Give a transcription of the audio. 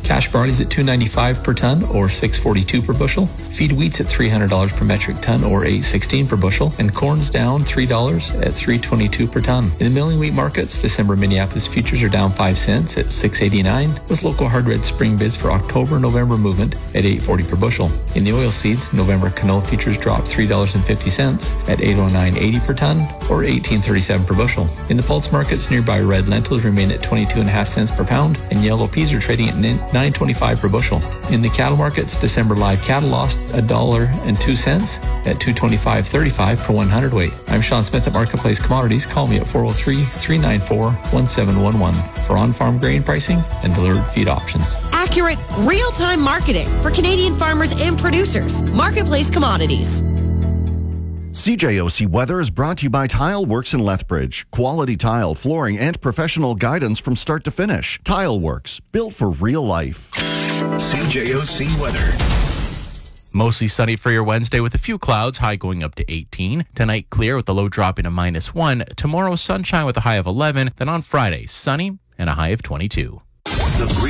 Cash barley's at $2.95 per ton or $6.42 per bushel. Feed wheat's at $300 per metric ton or $8.16 per bushel. And corn's down $3 at $3.22 per ton. In the milling wheat markets, December Minneapolis futures are down 5 cents at $6.89, with local hard red spring bids for October-November movement at $8.40 per bushel. In the oil seeds, November canola futures dropped $3.50 at $809.80 per ton or $18.37 per bushel. In the pulse markets nearby, red lentils remain at 22.5 cents per pound, and yellow peas are trading at $9.25 per bushel. In the cattle markets, December live cattle lost $1.02 at $225.35 per 100 weight. I'm Sean Smith at Marketplace Commodities. Call me at 403-394-1711 for on-farm grain pricing and delivered feed options. Accurate, real-time marketing for Canadian farmers and producers. Marketplace Commodities. CJOC Weather is brought to you by Tile Works in Lethbridge. Quality tile, flooring, and professional guidance from start to finish. Tile Works, built for real life. CJOC Weather. Mostly sunny for your Wednesday with a few clouds, high going up to 18. Tonight clear with the low dropping to -1. Tomorrow sunshine with a high of 11. Then on Friday, sunny and a high of 22.